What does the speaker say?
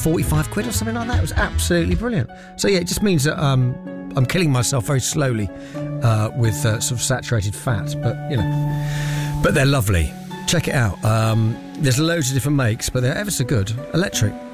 45 quid or something like that. It was absolutely brilliant. So yeah, it just means that I'm killing myself very slowly with sort of saturated fat, but they're lovely. Check it out. There's loads of different makes, but they're ever so good. Electric.